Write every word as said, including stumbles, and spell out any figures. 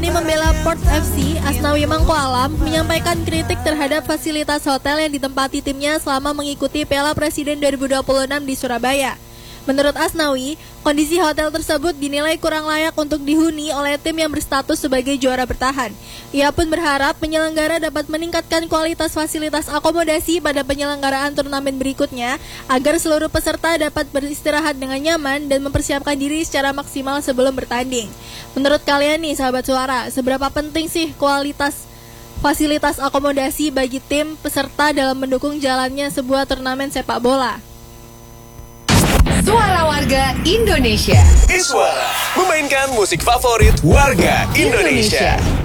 Berani Membela Port F C, Asnawi Mangko Alam menyampaikan kritik terhadap fasilitas hotel yang ditempati timnya selama mengikuti Piala Presiden dua ribu dua puluh enam di Surabaya. Menurut Asnawi, kondisi hotel tersebut dinilai kurang layak untuk dihuni oleh tim yang berstatus sebagai juara bertahan. Ia pun berharap penyelenggara dapat meningkatkan kualitas fasilitas akomodasi pada penyelenggaraan turnamen berikutnya agar seluruh peserta dapat beristirahat dengan nyaman dan mempersiapkan diri secara maksimal sebelum bertanding. Menurut kalian nih sahabat suara, seberapa penting sih kualitas fasilitas akomodasi bagi tim peserta dalam mendukung jalannya sebuah turnamen sepak bola? Suara Warga Indonesia. Iswara memainkan musik favorit warga Indonesia.